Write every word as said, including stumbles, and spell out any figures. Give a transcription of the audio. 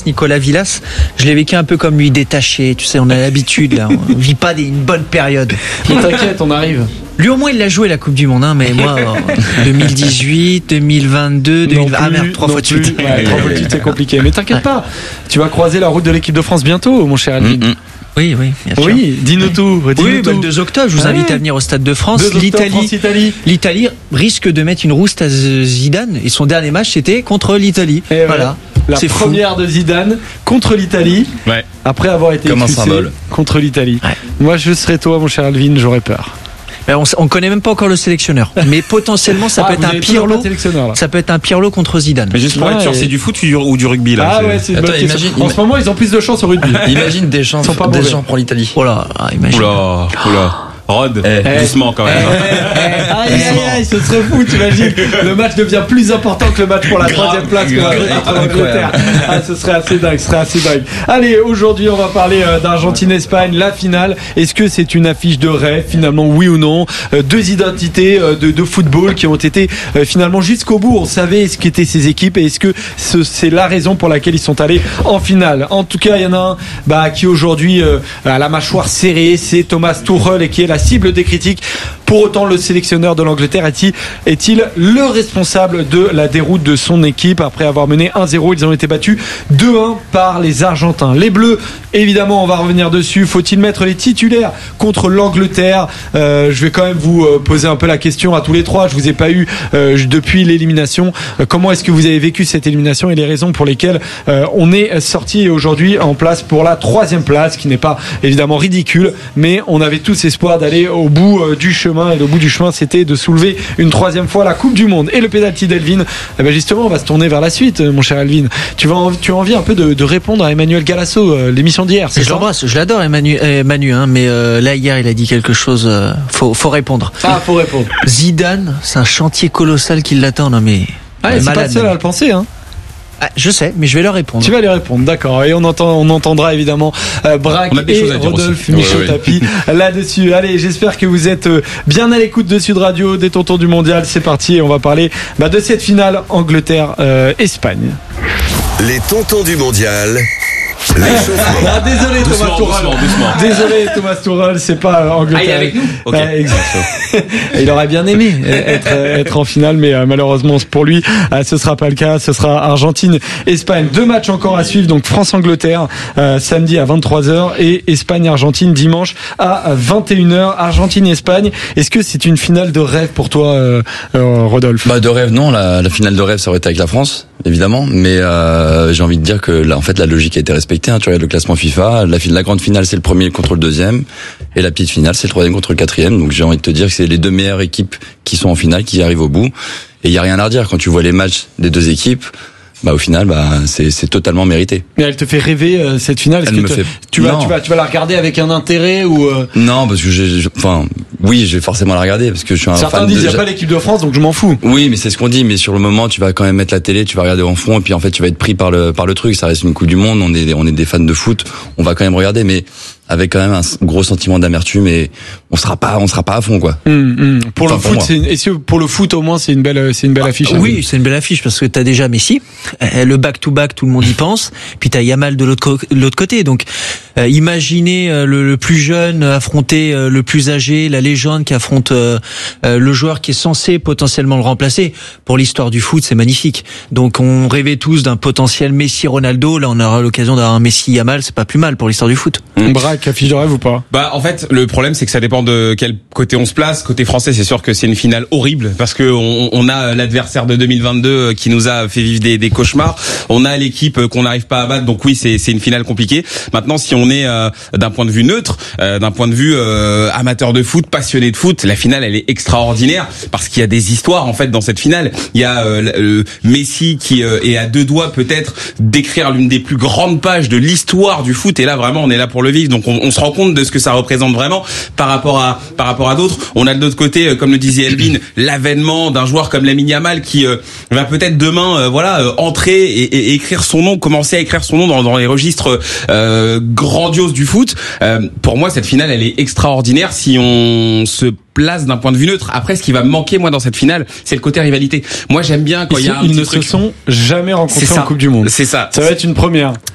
Nicolas Villas, je l'ai vécu un peu comme lui, détaché. Tu sais, on a l'habitude, là. On vit pas des, une bonne période. Mais t'inquiète, on arrive. Lui, au moins, il l'a joué la Coupe du Monde, hein, mais moi, deux mille dix-huit, deux mille vingt-deux, deux mille vingt... Ah merde, trois fois de suite. Ouais, trois fois de suite, c'est compliqué. Mais t'inquiète ouais. pas, tu vas croiser la route de l'équipe de France bientôt, mon cher Alvin. Mm-hmm. Oui, oui, bien sûr. Oui, dis-nous tout. Dis-nous oui, tout. Bah, le deux octobre, je vous invite à venir au Stade de France. deux octobre, L'Italie, France-Italie. L'Italie risque de mettre une rouste à Zidane, et son dernier match, c'était contre l'Italie. Et voilà. La c'est première fou. de Zidane contre l'Italie, ouais. après avoir été comme expulsé un symbole contre l'Italie. Ouais. Moi, je serais toi, mon cher Alvin, j'aurais peur. On, on connaît même pas encore le sélectionneur, mais potentiellement ça ah, peut être un Pirlo. Ça peut être un Pirlo contre Zidane. Mais juste pour être sûr, c'est du foot ou du rugby là. Ah ouais, c'est Attends, imagine, En ce moment, ils ont plus de chance au rugby. Imagine des chances, des gens pour l'Italie. Oh là, imagine. Oula, oula. Rod, eh, doucement quand même. Eh, eh, aïe, aïe, aïe, ce serait fou, t'imagines. Le match devient plus important que le match pour la troisième place contre l'Angleterre. Ah, ce serait assez dingue, ce serait assez dingue. Allez, aujourd'hui, on va parler euh, d'Argentine-Espagne, la finale. Est-ce que c'est une affiche de rêve, finalement, oui ou non? euh, Deux identités euh, de, de football qui ont été euh, finalement jusqu'au bout. On savait ce qu'étaient ces équipes et est-ce que ce, c'est la raison pour laquelle ils sont allés en finale. En tout cas, il y en a un bah, qui aujourd'hui euh, a la mâchoire serrée, c'est Thomas Tuchel et qui est la cible des critiques. Pour autant, le sélectionneur de l'Angleterre est-il, est-il le responsable de la déroute de son équipe? Après avoir mené un zéro, ils ont été battus deux un par les Argentins. Les Bleus, évidemment, on va revenir dessus. Faut-il mettre les titulaires contre l'Angleterre? euh, Je vais quand même vous poser un peu la question à tous les trois. Je vous ai pas eu euh, depuis l'élimination. Euh, comment est-ce que vous avez vécu cette élimination et les raisons pour lesquelles euh, on est sorti aujourd'hui en place pour la troisième place, qui n'est pas évidemment ridicule, mais on avait tous espoir d'aller au bout euh, du chemin. Et le bout du chemin, c'était de soulever une troisième fois la Coupe du Monde. Et le pénalty d'Elvin, eh ben justement, on va se tourner vers la suite, mon cher Elvin. Tu, vas en, tu as envie un peu de, de répondre à Emmanuel Galasso, euh, l'émission d'hier, c'est je ça? l'embrasse, je l'adore, Emmanuel, euh, Manu, hein, mais euh, là, hier, il a dit quelque chose, euh, faut, faut répondre. Ah, faut répondre. Zidane, c'est un chantier colossal qui l'attend, non mais... Ah, c'est pas le seul à le penser, hein. Ah, je sais, mais je vais leur répondre. Tu vas lui répondre, d'accord. Et on entend, on entendra évidemment euh, Braque et Rodolphe Michel-Tapi ouais, ouais. là-dessus. Allez, j'espère que vous êtes bien à l'écoute de Sud Radio, des Tontons du Mondial. C'est parti, et on va parler bah, de cette finale Angleterre-Espagne. Euh, Les Tontons du Mondial. Ah, désolé Thomas Tuchel. Désolé Thomas Tuchel, c'est pas Angleterre. Ah, il est avec nous. Okay. Euh, exact. Il aurait bien aimé être, être en finale, mais euh, malheureusement pour lui, euh, ce sera pas le cas. Ce sera Argentine-Espagne. Deux matchs encore à suivre. Donc France-Angleterre euh, samedi à vingt-trois heures et Espagne-Argentine dimanche à vingt et une heures. Argentine-Espagne. Est-ce que c'est une finale de rêve pour toi, euh, euh, Rodolphe? Bah de rêve non. La, la finale de rêve ça aurait été avec la France, évidemment. Mais euh, j'ai envie de dire que là, en fait, la logique a été respectée. Tu regardes le classement FIFA, la, la grande finale c'est le premier contre le deuxième et la petite finale c'est le troisième contre le quatrième. Donc j'ai envie de te dire que c'est les deux meilleures équipes qui sont en finale, qui arrivent au bout. Et il y a rien à redire quand tu vois les matchs des deux équipes. Bah au final bah c'est c'est totalement mérité. Mais elle te fait rêver euh, cette finale. Est-ce elle que me te, fait... tu vas non. tu vas tu vas la regarder avec un intérêt ou euh... Non parce que j'ai enfin oui je vais forcément la regarder parce que je suis un Certains fan disent de... il y a pas l'équipe de France donc je m'en fous. Oui mais c'est ce qu'on dit, mais sur le moment tu vas quand même mettre la télé, tu vas regarder en fond et puis en fait tu vas être pris par le par le truc. Ça reste une Coupe du Monde, on est on est des fans de foot, on va quand même regarder, mais avec quand même un gros sentiment d'amertume et on sera pas on sera pas à fond quoi. Mmh, mmh. Pour enfin, le foot, c'est une, et pour le foot au moins c'est une belle c'est une belle affiche. Ah, oui, c'est une belle affiche parce que t'as déjà Messi, le back to back tout le monde y pense, puis t'as Yamal de l'autre co- l'autre côté. Donc euh, imaginez euh, le, le plus jeune affronter euh, le plus âgé, la légende qui affronte euh, euh, le joueur qui est censé potentiellement le remplacer. Pour l'histoire du foot, c'est magnifique. Donc on rêvait tous d'un potentiel Messi Ronaldo, là on aura l'occasion d'avoir un Messi Yamal, c'est pas plus mal pour l'histoire du foot. Mmh. Braque, affiche de rêve ou pas? Bah en fait le problème c'est que ça dépend de quel côté on se place. Côté français c'est sûr que c'est une finale horrible parce que on, on a l'adversaire de deux mille vingt-deux qui nous a fait vivre des, des cauchemars. On a l'équipe qu'on n'arrive pas à battre, donc oui c'est c'est une finale compliquée. Maintenant si on est euh, d'un point de vue neutre, euh, d'un point de vue euh, amateur de foot, passionné de foot, la finale elle est extraordinaire parce qu'il y a des histoires en fait dans cette finale. Il y a euh, euh, Messi qui euh, est à deux doigts peut-être d'écrire l'une des plus grandes pages de l'histoire du foot et là vraiment on est là pour le vivre. Donc on, on se rend compte de ce que ça représente vraiment par rapport à par rapport à d'autres. On a de l'autre côté, comme le disait Elvin, l'avènement d'un joueur comme Lamine Yamal qui euh, va peut-être demain euh, voilà euh, entrer et, et, et écrire son nom, commencer à écrire son nom dans, dans les registres euh, grandioses du foot. Euh, pour moi cette finale elle est extraordinaire si on se place d'un point de vue neutre. Après, ce qui va me manquer moi dans cette finale, c'est le côté rivalité. Moi, j'aime bien quand il y a un ils petit ne truc. se sont jamais rencontrés en Coupe du Monde. C'est ça. Ça va être une première.